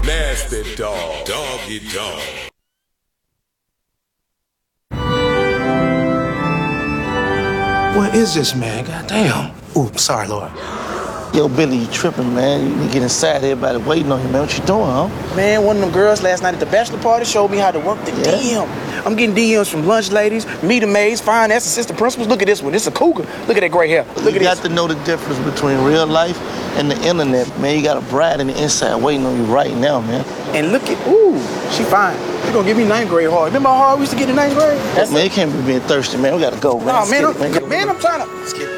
Nasty dog. Doggy dog. What is this, man? Goddamn. Ooh, sorry, Lord. Yo, Billy, you tripping, man. You need to get inside. Everybody waiting on you, man. What you doing, huh? Man, one of them girls last night at the bachelor party showed me how to work the DM. I'm getting DMs from lunch ladies, meter maids, finance assistant principals. Look at this one. This is a cougar. Look at that gray hair. Look at this. You got to know the difference between real life and the internet, man. You got a bride in the inside waiting on you right now, man. And look at, ooh, she fine. She gonna give me ninth grade hard. Remember how hard we used to get in ninth grade? Man, you can't be being thirsty, man. We gotta go, man. Nah, man, I'm trying to. Let's get it.